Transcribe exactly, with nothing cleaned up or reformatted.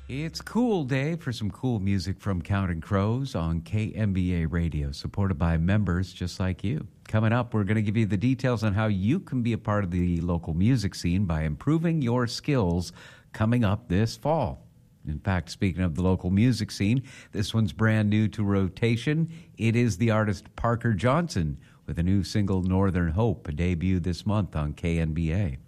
It's cool day for some cool music from Counting Crows on K M B A Radio, supported by members just like you. Coming up, we're going to give you the details on how you can be a part of the local music scene by improving your skills coming up this fall. In fact, speaking of the local music scene, this one's brand new to rotation. It is the artist Parker Johnson with a new single, Northern Hope, a debut this month on K N B A.